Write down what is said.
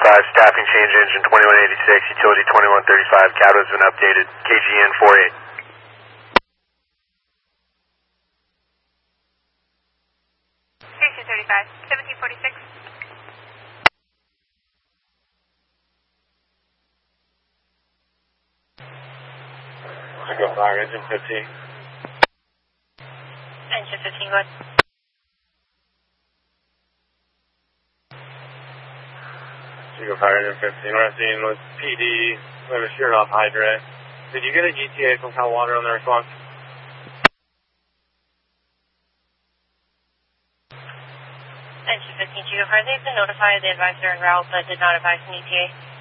staffing change engine 2186, utility 2135, CAD has been updated, KGN 48. KC 35, 1746. Go fire, engine 15. Engine 15, go ahead. Go fire, engine 15. We're seeing with PD, we have a sheared off hydrant. Did you get a ETA from Cal Water on the response? Engine 15, Chico Fire, they've been notified, they advised they're en route, but did not advise an ETA.